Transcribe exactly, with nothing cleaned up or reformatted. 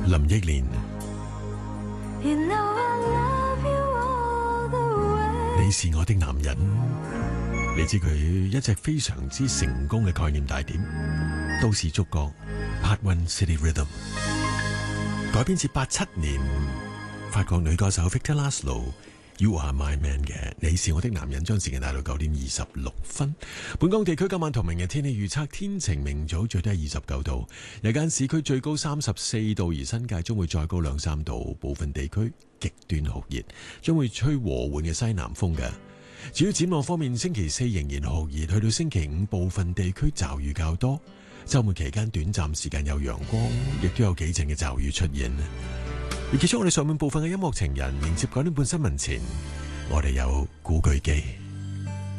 林憶蓮， You know I love you all the way. 你是我的男人。你知佢一隻非常之成功嘅概念大碟，都市觸覺 Part One City Rhythm， 改編自八七年法國女歌手 Victor Laszlo。You Are My Man 嘅你是我的男人，將時間帶到九點二十六分。本港地區今晚同明日天氣預測，天晴明早，最低二十九度，日間市區最高三十四度，而新界將會再高兩三度，部分地區極端酷熱，將會吹和緩嘅西南風嘅。至於展望方面，星期四仍然酷熱，去到星期五部分地區驟雨較多，週末期間短暫時間有陽光，亦都有幾陣嘅驟雨出現。而結束我哋上半部分嘅音樂情人，迎接九點半新聞前，我哋有古巨基。